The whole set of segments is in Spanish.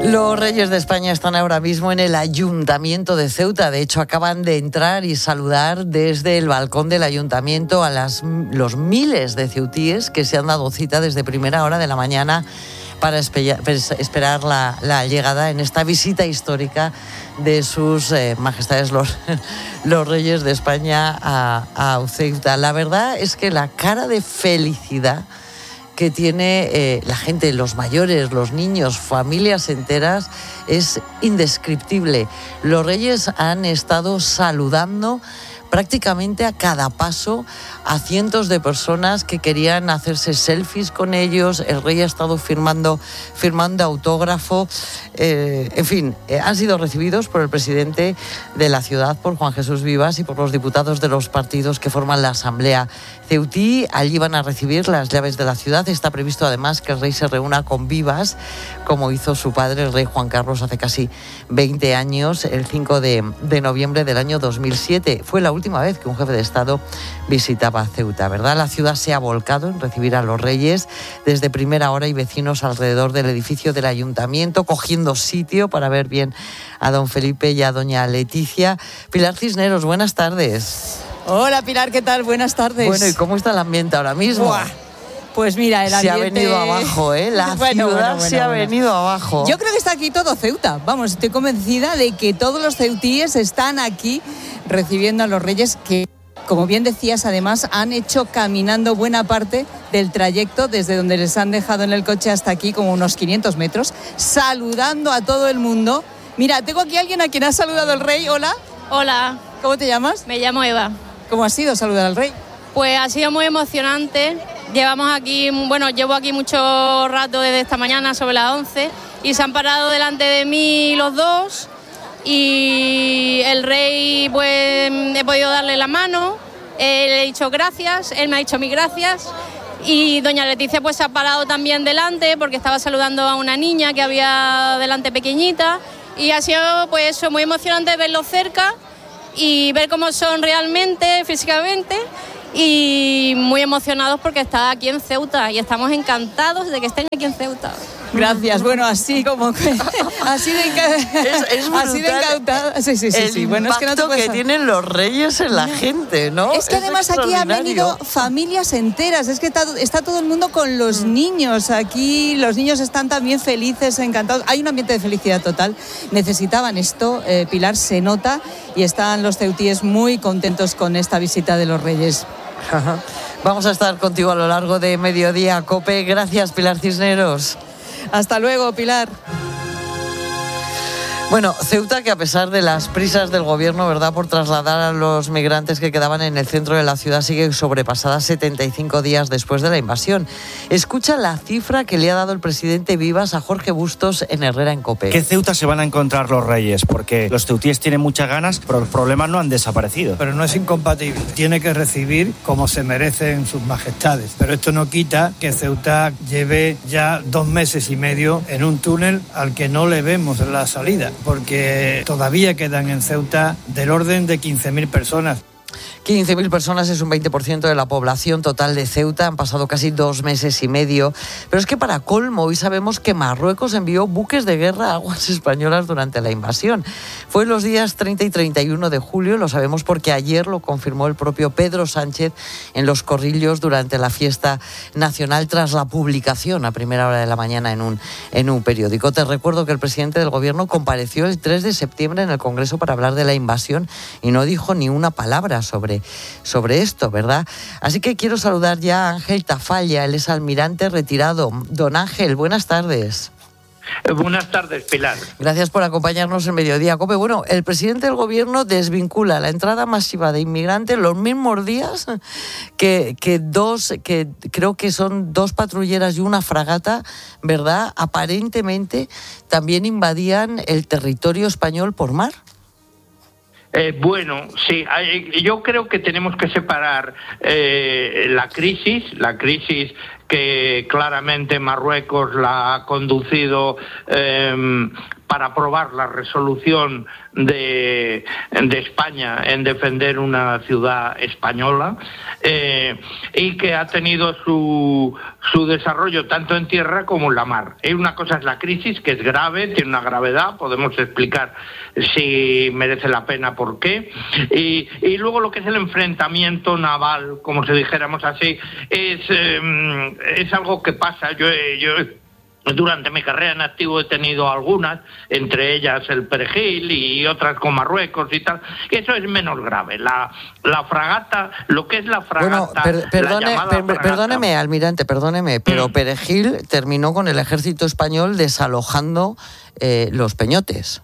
Los Reyes de España están ahora mismo en el Ayuntamiento de Ceuta. De hecho, acaban de entrar y saludar desde el balcón del Ayuntamiento a los miles de ceutíes que se han dado cita desde primera hora de la mañana para esperar la llegada en esta visita histórica de sus majestades los Reyes de España a Ceuta. La verdad es que la cara de felicidad que tiene la gente, los mayores, los niños, familias enteras, es indescriptible. Los Reyes han estado saludando prácticamente a cada paso a cientos de personas que querían hacerse selfies con ellos. El rey ha estado firmando autógrafo. En fin, han sido recibidos por el presidente de la ciudad, por Juan Jesús Vivas, y por los diputados de los partidos que forman la Asamblea ceutí. Allí van a recibir las llaves de la ciudad. Está previsto además que el rey se reúna con Vivas, como hizo su padre, el rey Juan Carlos, hace casi 20 años, el 5 de noviembre del año 2007. Fue la última vez que un jefe de Estado visitaba Ceuta, ¿verdad? La ciudad se ha volcado en recibir a los Reyes. Desde primera hora hay vecinos alrededor del edificio del Ayuntamiento cogiendo sitio para ver bien a don Felipe y a doña Leticia. Pilar Cisneros, buenas tardes. Hola Pilar, ¿qué tal? Buenas tardes. Bueno, ¿y cómo está el ambiente ahora mismo? Buah. Pues mira, el ambiente... Se ha venido abajo, ¿eh? La ciudad se ha venido abajo. Yo creo que está aquí todo Ceuta. Vamos, estoy convencida de que todos los ceutíes están aquí recibiendo a los Reyes, que, como bien decías, además han hecho caminando buena parte del trayecto desde donde les han dejado en el coche hasta aquí, como unos 500 metros, saludando a todo el mundo. Mira, tengo aquí a alguien a quien ha saludado el rey. Hola. Hola. ¿Cómo te llamas? Me llamo Eva. ¿Cómo ha sido saludar al rey? Pues ha sido muy emocionante. Llevo aquí mucho rato desde esta mañana, sobre las 11, y se han parado delante de mí los dos. Y el rey, pues he podido darle la mano, le he dicho gracias, él me ha dicho mis gracias, y doña Leticia pues se ha parado también delante porque estaba saludando a una niña que había delante pequeñita, y ha sido pues eso, muy emocionante verlos cerca y ver cómo son realmente, físicamente, y muy emocionados porque está aquí en Ceuta y estamos encantados de que estén aquí en Ceuta. Gracias, bueno, así como que así de encantada. Sí. El bueno, es que no te impacto que tienen los Reyes en la gente, ¿no? Es que además aquí han venido familias enteras, es que está todo el mundo con los niños. Aquí los niños están también felices, encantados. Hay un ambiente de felicidad total. Necesitaban esto, Pilar, se nota, y están los ceutíes muy contentos con esta visita de los Reyes. Vamos a estar contigo a lo largo de Mediodía COPE. Gracias, Pilar Cisneros. Hasta luego, Pilar. Bueno, Ceuta, que a pesar de las prisas del gobierno, ¿verdad?, por trasladar a los migrantes que quedaban en el centro de la ciudad, sigue sobrepasada 75 días después de la invasión. Escucha la cifra que le ha dado el presidente Vivas a Jorge Bustos en Herrera en COPE. ¿Qué Ceuta se van a encontrar los Reyes? Porque los ceutíes tienen muchas ganas, pero los problemas no han desaparecido. Pero no es incompatible. Tiene que recibir como se merecen sus majestades. Pero esto no quita que Ceuta lleve ya 2 meses y medio en un túnel al que no le vemos la salida, porque todavía quedan en Ceuta del orden de 15.000 personas. 15.000 personas es un 20% de la población total de Ceuta. Han pasado casi 2 meses y medio. Pero es que para colmo, hoy sabemos que Marruecos envió buques de guerra a aguas españolas durante la invasión. Fue los días 30 y 31 de julio, lo sabemos porque ayer lo confirmó el propio Pedro Sánchez en Los Corrillos durante la fiesta nacional, tras la publicación a primera hora de la mañana en un periódico. Te recuerdo que el presidente del gobierno compareció el 3 de septiembre en el Congreso para hablar de la invasión y no dijo ni una palabra sobre esto, ¿verdad? Así que quiero saludar ya a Ángel Tafalla, él es almirante retirado. Don Ángel, buenas tardes. Buenas tardes, Pilar. Gracias por acompañarnos en Mediodía COPE. Bueno, el presidente del gobierno desvincula la entrada masiva de inmigrantes los mismos días que creo que son 2 patrulleras y una fragata, ¿verdad?, aparentemente también invadían el territorio español por mar. Bueno, sí, yo creo que tenemos que separar la crisis que claramente Marruecos la ha conducido para aprobar la resolución de España en defender una ciudad española, y que ha tenido su desarrollo tanto en tierra como en la mar. Una cosa es la crisis, que es grave, tiene una gravedad, podemos explicar si merece la pena por qué, y luego lo que es el enfrentamiento naval, como si dijéramos así, es algo que pasa. Yo durante mi carrera en activo he tenido algunas, entre ellas el Perejil y otras con Marruecos y tal, que eso es menos grave. La fragata, lo que es la fragata... Bueno, perdóneme, almirante, pero Perejil terminó con el ejército español desalojando los peñotes.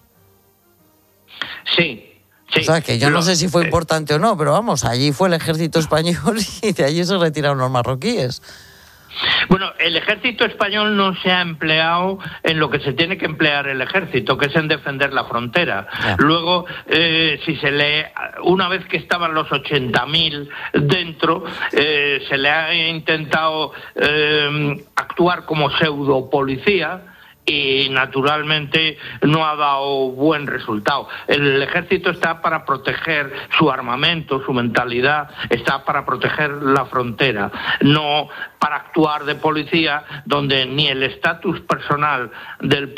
Sí. O sea, que yo no sé si fue importante o no, pero vamos, allí fue el ejército español y de allí se retiraron los marroquíes. Bueno, el ejército español no se ha empleado en lo que se tiene que emplear el ejército, que es en defender la frontera. Yeah. Luego, si se lee, una vez que estaban los 80.000 dentro, se le ha intentado actuar como pseudo policía, y naturalmente no ha dado buen resultado. El ejército está para proteger su armamento, su mentalidad, está para proteger la frontera, no para actuar de policía, donde ni el estatus personal del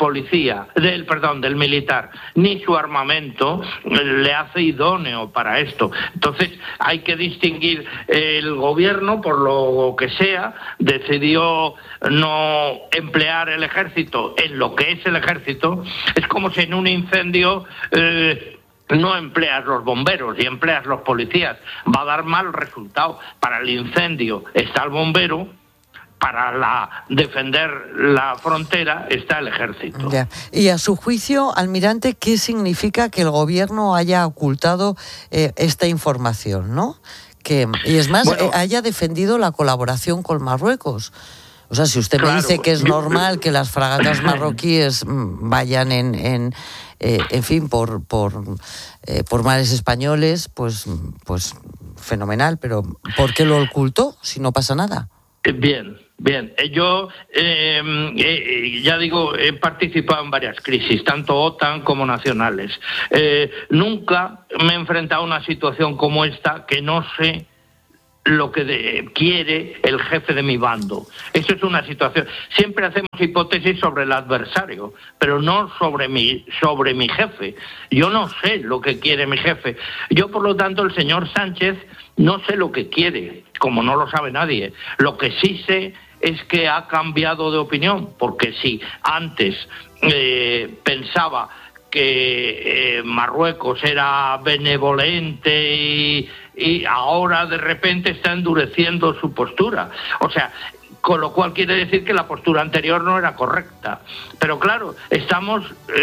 militar, ni su armamento le hace idóneo para esto. Entonces hay que distinguir. El gobierno, por lo que sea, decidió no emplear el ejército en lo que es el ejército. Es como si en un incendio no empleas los bomberos y empleas los policías. Va a dar mal resultado. Para el incendio está el bombero, para defender la frontera está el ejército. Ya. Y a su juicio, almirante, ¿qué significa que el gobierno haya ocultado esta información, ¿no? Y es más, haya defendido la colaboración con Marruecos. O sea, si usted me dice que es normal que las fragatas marroquíes vayan en fin, por mares españoles, pues fenomenal, pero ¿por qué lo ocultó si no pasa nada? Bien. Yo, ya digo, he participado en varias crisis, tanto OTAN como nacionales. Nunca me he enfrentado a una situación como esta que no sé lo que quiere el jefe de mi bando. Eso es una situación. Siempre hacemos hipótesis sobre el adversario, pero no sobre mi jefe. Yo no sé lo que quiere mi jefe. Yo, por lo tanto, el señor Sánchez no sé lo que quiere, como no lo sabe nadie. Lo que sí sé es que ha cambiado de opinión, porque si antes pensaba que Marruecos era benevolente y ahora de repente está endureciendo su postura. O sea, con lo cual quiere decir que la postura anterior no era correcta. Pero claro, estamos,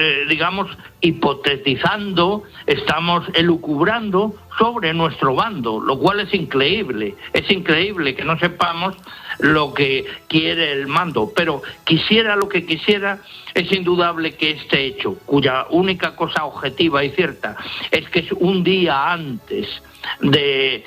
hipotetizando, estamos elucubrando sobre nuestro bando, lo cual es increíble. Es increíble que no sepamos lo que quiere el mando. Pero quisiera lo que quisiera, es indudable que este hecho, cuya única cosa objetiva y cierta es que es un día antes de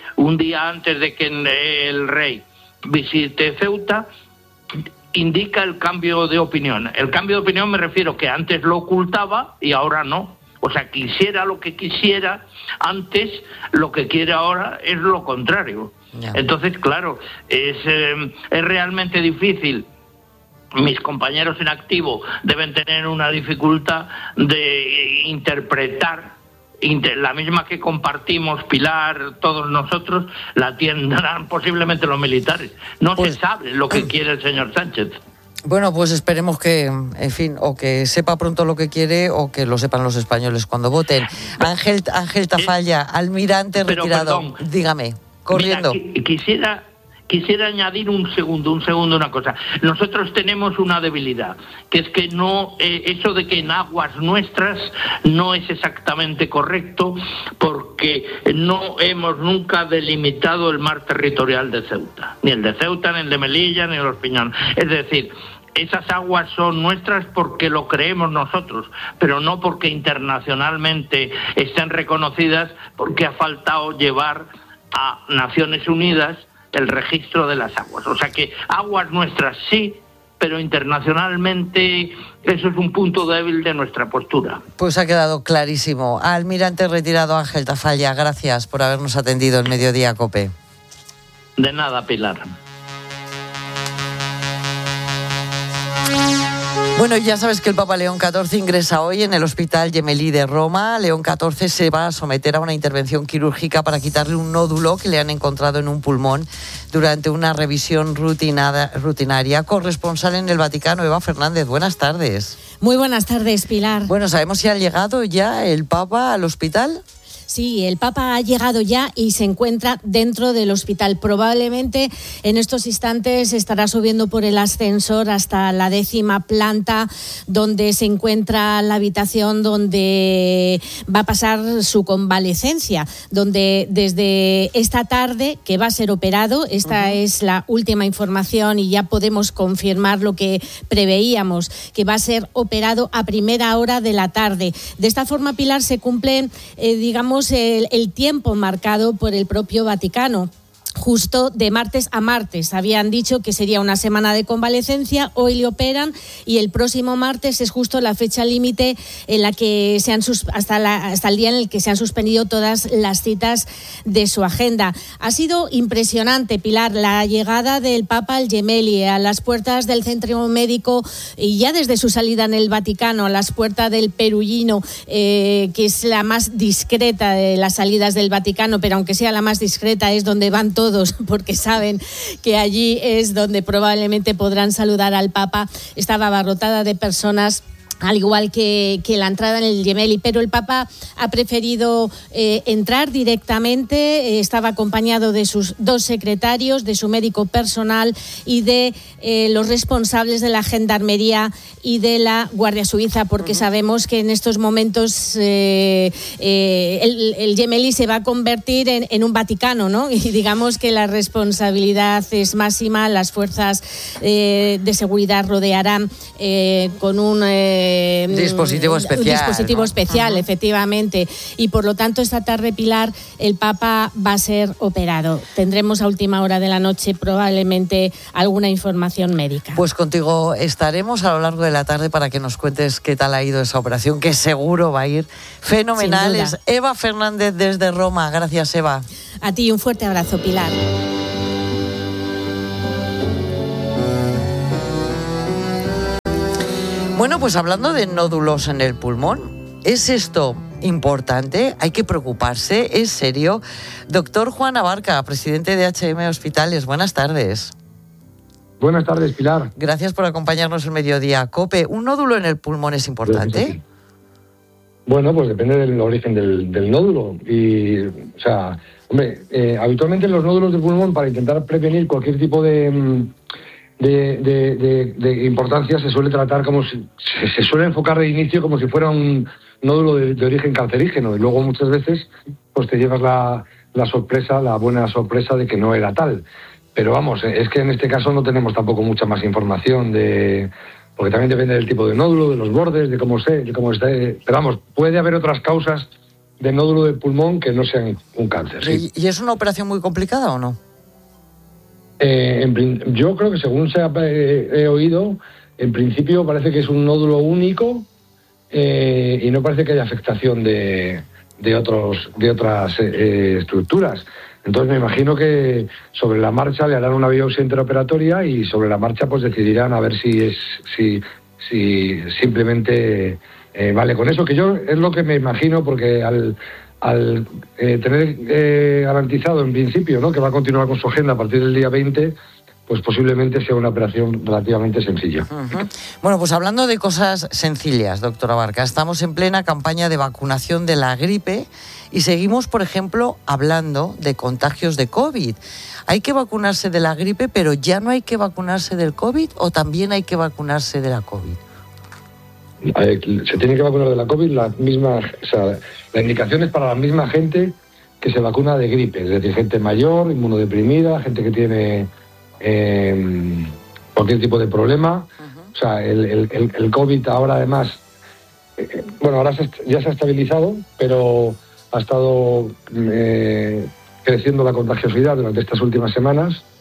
que el rey visite Ceuta, indica el cambio de opinión. El cambio de opinión me refiero que antes lo ocultaba y ahora no. O sea, quisiera lo que quisiera antes, lo que quiere ahora es lo contrario. Yeah. Entonces, claro, es realmente difícil. Mis compañeros en activo deben tener una dificultad de interpretar. La misma que compartimos, Pilar, todos nosotros, la tendrán posiblemente los militares. No se sabe lo que quiere el señor Sánchez. Bueno, pues esperemos que, en fin, o que sepa pronto lo que quiere o que lo sepan los españoles cuando voten. Ángel Tafalla, almirante retirado. Perdón, dígame, corriendo. Mira, Quisiera añadir un segundo una cosa. Nosotros tenemos una debilidad, que es que no eso de que en aguas nuestras no es exactamente correcto, porque no hemos nunca delimitado el mar territorial de Ceuta, ni el de Ceuta, ni el de Melilla, ni el de Los Piñones. Es decir, esas aguas son nuestras porque lo creemos nosotros, pero no porque internacionalmente estén reconocidas, porque ha faltado llevar a Naciones Unidas el registro de las aguas. O sea que aguas nuestras sí, pero internacionalmente eso es un punto débil de nuestra postura. Pues ha quedado clarísimo. Almirante retirado Ángel Tafalla, gracias por habernos atendido en Mediodía COPE. De nada, Pilar. Bueno, ya sabes que el Papa León XIV ingresa hoy en el Hospital Gemelli de Roma. León XIV se va a someter a una intervención quirúrgica para quitarle un nódulo que le han encontrado en un pulmón durante una revisión rutinaria. Corresponsal en el Vaticano, Eva Fernández, buenas tardes. Muy buenas tardes, Pilar. Bueno, ¿sabemos si ha llegado ya el Papa al hospital? Sí, el Papa ha llegado ya y se encuentra dentro del hospital. Probablemente en estos instantes estará subiendo por el ascensor hasta la 10ª planta, donde se encuentra la habitación donde va a pasar su convalecencia, donde desde esta tarde, que va a ser operado, esta es la última información y ya podemos confirmar lo que preveíamos, que va a ser operado a primera hora de la tarde. De esta forma, Pilar, se cumple, el tiempo marcado por el propio Vaticano. Justo de martes a martes. Habían dicho que sería una semana de convalecencia, hoy le operan y el próximo martes es justo la fecha límite en la que hasta el día en el que se han suspendido todas las citas de su agenda. Ha sido impresionante, Pilar, la llegada del Papa al Gemelli a las puertas del centro médico y ya desde su salida en el Vaticano a las puertas del Perugino, que es la más discreta de las salidas del Vaticano, pero aunque sea la más discreta es donde van todos, porque saben que allí es donde probablemente podrán saludar al Papa. Estaba abarrotada de personas, al igual que la entrada en el Gemelli, pero el Papa ha preferido entrar directamente. Estaba acompañado de sus 2 secretarios, de su médico personal y de los responsables de la Gendarmería y de la Guardia Suiza, porque sabemos que en estos momentos el Gemelli se va a convertir en un Vaticano, ¿no? Y digamos que la responsabilidad es máxima. Las fuerzas de seguridad rodearán con un dispositivo especial, ¿no? Efectivamente. Y por lo tanto, esta tarde, Pilar, el Papa va a ser operado. Tendremos a última hora de la noche probablemente alguna información médica. Pues contigo estaremos a lo largo de la tarde para que nos cuentes qué tal ha ido esa operación, que seguro va a ir fenomenal. Es Eva Fernández desde Roma. Gracias, Eva. A ti un fuerte abrazo, Pilar. Bueno, pues hablando de nódulos en el pulmón, ¿es esto importante? ¿Hay que preocuparse? ¿Es serio? Doctor Juan Abarca, presidente de HM Hospitales, buenas tardes. Buenas tardes, Pilar. Gracias por acompañarnos en Mediodía COPE. ¿Un nódulo en el pulmón es importante? Bueno, pues depende del origen del nódulo. Y, o sea, hombre, habitualmente los nódulos del pulmón, para intentar prevenir cualquier tipo de importancia, se suele tratar se suele enfocar de inicio como si fuera un nódulo de origen cancerígeno, y luego muchas veces pues te llevas la sorpresa, la buena sorpresa de que no era tal. Pero vamos, es que en este caso no tenemos tampoco mucha más información porque también depende del tipo de nódulo, de los bordes, de cómo esté. Pero vamos, puede haber otras causas de nódulo del pulmón que no sean un cáncer. ¿Sí? ¿Y es una operación muy complicada o no? Yo creo que según he oído, en principio parece que es un nódulo único y no parece que haya afectación de otras estructuras. Entonces me imagino que sobre la marcha le harán una biopsia interoperatoria y sobre la marcha pues decidirán a ver si simplemente vale con eso, que yo es lo que me imagino, porque al tener garantizado en principio, ¿no?, que va a continuar con su agenda a partir del día 20, pues posiblemente sea una operación relativamente sencilla. Uh-huh. Bueno, pues hablando de cosas sencillas, doctora Abarca, estamos en plena campaña de vacunación de la gripe y seguimos, por ejemplo, hablando de contagios de COVID. ¿Hay que vacunarse de la gripe, pero ya no hay que vacunarse del COVID, o también hay que vacunarse de la COVID? Se tiene que vacunar de la COVID la indicación es para la misma gente que se vacuna de gripe, es decir, gente mayor, inmunodeprimida, gente que tiene cualquier tipo de problema. Uh-huh. O sea, el COVID ahora además, ahora ya se ha estabilizado, pero ha estado creciendo la contagiosidad durante estas últimas semanas. Uh-huh.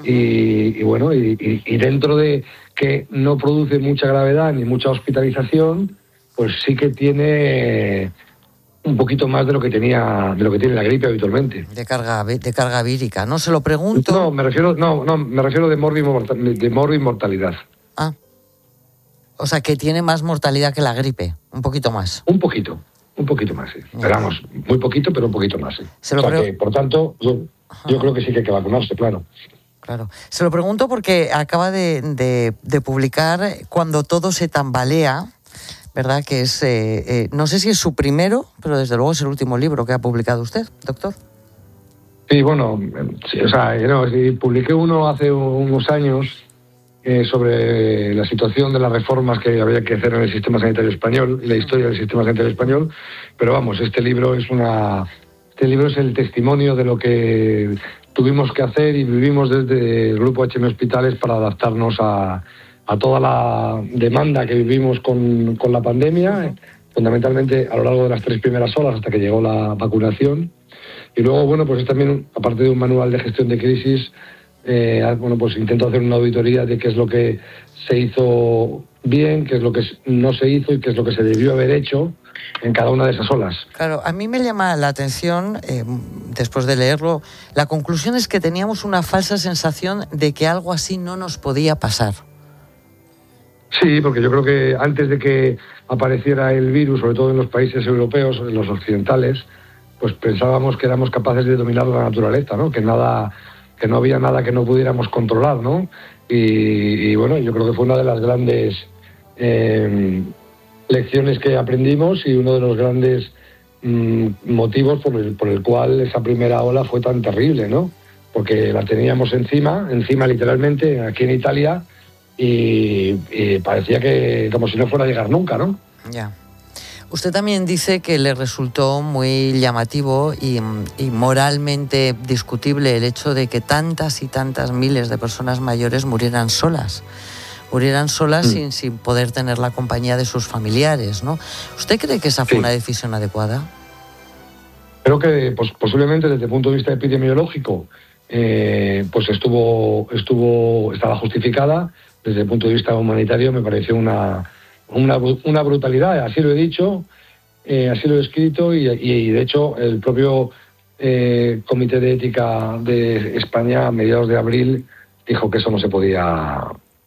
y bueno, y dentro de que no produce mucha gravedad ni mucha hospitalización, pues sí que tiene un poquito más de lo que tiene la gripe habitualmente. De carga vírica, ¿no? Se lo pregunto. No, me refiero de morbo y mortalidad. Ah. O sea, que tiene más mortalidad que la gripe, un poquito más. Un poquito más, sí. Esperamos, muy poquito, pero un poquito más, sí. Que, por tanto, yo creo que sí que hay que vacunarse, claro. Claro. Se lo pregunto porque acaba de publicar Cuando todo se tambalea, ¿verdad? Que es, no sé si es su primero, pero desde luego es el último libro que ha publicado usted, doctor. Sí, bueno, sí, o sea, publiqué uno hace unos años sobre la situación de las reformas que había que hacer en el sistema sanitario español y la historia del sistema sanitario español, pero vamos, este libro es el testimonio de lo que tuvimos que hacer y vivimos desde el Grupo HM Hospitales para adaptarnos a toda la demanda que vivimos con la pandemia, fundamentalmente a lo largo de las 3 primeras olas hasta que llegó la vacunación. Y luego, bueno, pues es también, aparte de un manual de gestión de crisis, bueno, pues intento hacer una auditoría de qué es lo que se hizo bien, qué es lo que no se hizo y qué es lo que se debió haber hecho en cada una de esas olas. Claro, a mí me llama la atención, después de leerlo, la conclusión es que teníamos una falsa sensación de que algo así no nos podía pasar. Sí, porque yo creo que antes de que apareciera el virus, sobre todo en los países europeos, en los occidentales, pues pensábamos que éramos capaces de dominar la naturaleza, ¿no? Que no había nada que no pudiéramos controlar, ¿no? Y bueno, yo creo que fue una de las grandes lecciones que aprendimos y uno de los grandes motivos por el cual esa primera ola fue tan terrible, ¿no? Porque la teníamos encima literalmente, aquí en Italia, y parecía que como si no fuera a llegar nunca, ¿no? Ya. Usted también dice que le resultó muy llamativo y moralmente discutible el hecho de que tantas y tantas miles de personas mayores murieran solas sin poder tener la compañía de sus familiares, ¿no? ¿Usted cree que esa fue una decisión adecuada? Creo que pues, posiblemente desde el punto de vista epidemiológico pues estaba justificada. Desde el punto de vista humanitario me pareció una brutalidad, así lo he dicho, así lo he escrito y de hecho el propio Comité de Ética de España a mediados de abril dijo que eso no se podía,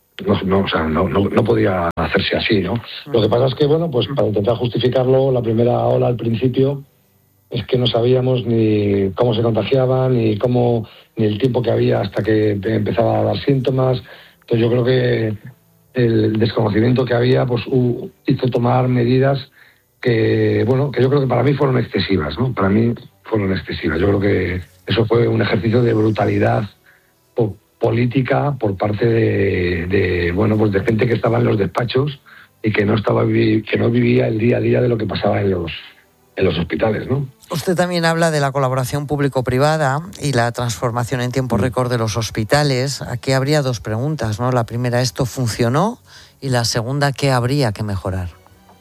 no podía hacerse así, ¿no? Lo que pasa es que, bueno, pues para intentar justificarlo, la primera ola al principio es que no sabíamos ni cómo se contagiaban, ni el tiempo que había hasta que empezaba a dar síntomas. Entonces yo creo que el desconocimiento que había pues hizo tomar medidas que yo creo que para mí fueron excesivas, ¿no? Para mí fueron excesivas. Yo creo que eso fue un ejercicio de brutalidad política por parte de gente que estaba en los despachos y que no vivía el día a día de lo que pasaba en los hospitales, ¿no? Usted también habla de la colaboración público-privada y la transformación en tiempo récord de los hospitales. Aquí habría 2 preguntas, ¿no? La primera, ¿esto funcionó? Y la segunda, ¿qué habría que mejorar?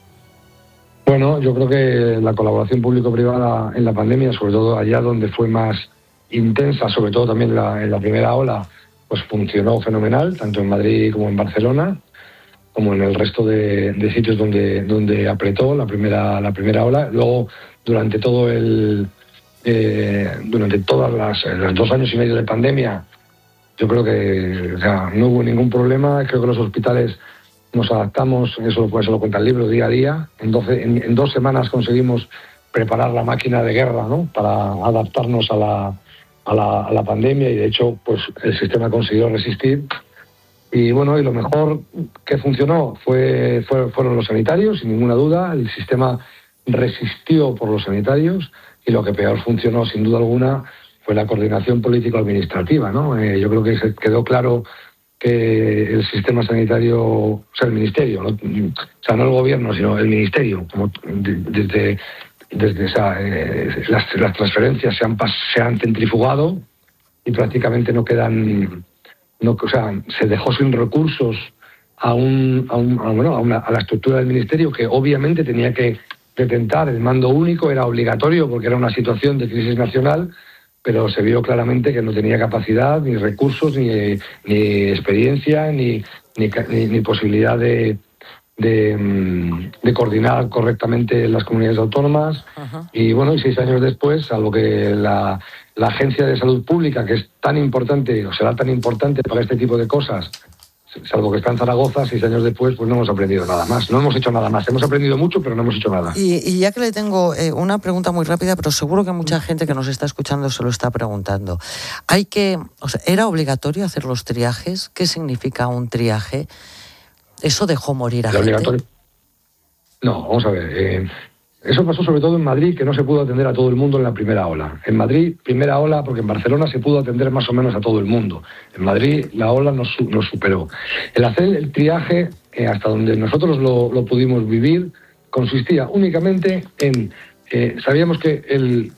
Bueno, yo creo que la colaboración público-privada en la pandemia, sobre todo allá donde fue más intensa, sobre todo también en la primera ola, pues funcionó fenomenal, tanto en Madrid como en Barcelona, como en el resto de sitios donde apretó la primera ola. Luego, durante todos los 2 años y medio de pandemia, yo creo que no hubo ningún problema. Creo que los hospitales nos adaptamos, eso lo cuenta el libro, día a día. En 2 semanas conseguimos preparar la máquina de guerra, ¿no? Para adaptarnos a la pandemia y de hecho pues el sistema consiguió resistir. Y bueno, y lo mejor que funcionó fueron los sanitarios, sin ninguna duda. El sistema resistió por los sanitarios y lo que peor funcionó, sin duda alguna, fue la coordinación político-administrativa, ¿no? Yo creo que se quedó claro que el sistema sanitario, o sea, el ministerio, ¿no? O sea, no el gobierno, sino el ministerio, como desde las transferencias se han centrifugado y prácticamente no quedan. Se dejó sin recursos a la estructura del ministerio, que obviamente tenía que detentar el mando único, era obligatorio porque era una situación de crisis nacional, pero se vio claramente que no tenía capacidad, ni recursos, ni experiencia, ni posibilidad de coordinar correctamente las comunidades autónomas. Y bueno, y 6 años después, salvo que la Agencia de Salud Pública, que es tan importante, o será tan importante para este tipo de cosas, salvo que está en Zaragoza, 6 años después, pues no hemos aprendido nada más. No hemos hecho nada más. Hemos aprendido mucho, pero no hemos hecho nada. Y ya que le tengo una pregunta muy rápida, pero seguro que mucha gente que nos está escuchando se lo está preguntando. ¿Era obligatorio hacer los triajes? ¿Qué significa un triaje? ¿Eso dejó morir a gente? No, vamos a ver. Eso pasó sobre todo en Madrid, que no se pudo atender a todo el mundo en la primera ola. En Madrid, primera ola, porque en Barcelona se pudo atender más o menos a todo el mundo. En Madrid, la ola nos superó. El hacer el triaje, hasta donde nosotros lo pudimos vivir, consistía únicamente en... sabíamos que el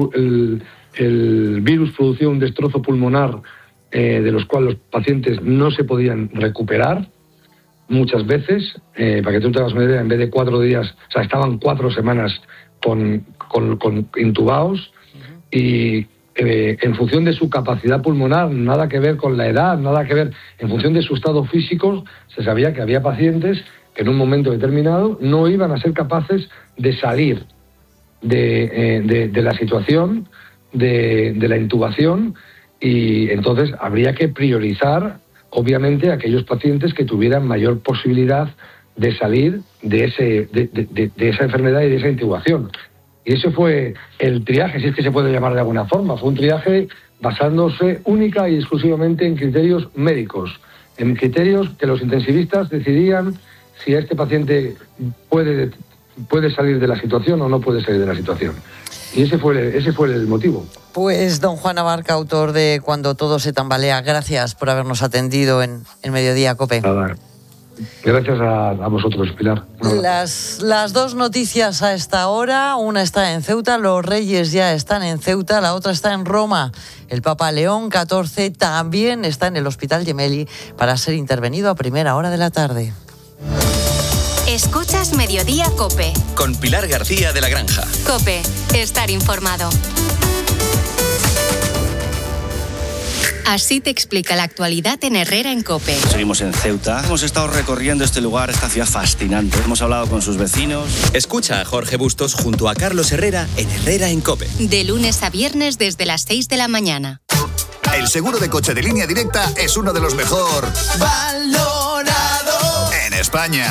virus producía un destrozo pulmonar de los cuales los pacientes no se podían recuperar muchas veces, para que tú te hagas una idea, en vez de 4 días, o sea, estaban 4 semanas con intubados, y en función de su capacidad pulmonar, nada que ver con la edad, nada que ver, en función de su estado físico, se sabía que había pacientes que en un momento determinado no iban a ser capaces de salir de la situación, de la intubación, y entonces habría que priorizar obviamente aquellos pacientes que tuvieran mayor posibilidad de salir de esa enfermedad y de esa intubación. Y ese fue el triaje, si es que se puede llamar de alguna forma. Fue un triaje basándose única y exclusivamente en criterios médicos, en criterios que los intensivistas decidían si este paciente puede salir de la situación o no puede salir de la situación. Y ese fue el motivo. Pues don Juan Abarca, autor de Cuando todo se tambalea, gracias por habernos atendido en Mediodía COPE. Nada. Gracias a vosotros, Pilar. Las 2 noticias a esta hora, una está en Ceuta, los Reyes ya están en Ceuta, la otra está en Roma. El Papa León XIV también está en el Hospital Gemelli para ser intervenido a primera hora de la tarde. Escuchas Mediodía COPE. Con Pilar García de la Granja. COPE, estar informado. Así te explica la actualidad en Herrera en COPE. Seguimos en Ceuta. Hemos estado recorriendo este lugar, esta ciudad fascinante. Hemos hablado con sus vecinos. Escucha a Jorge Bustos junto a Carlos Herrera en Herrera en COPE. De lunes a viernes desde las 6 de la mañana. El seguro de coche de Línea Directa es uno de los mejor valorados en España.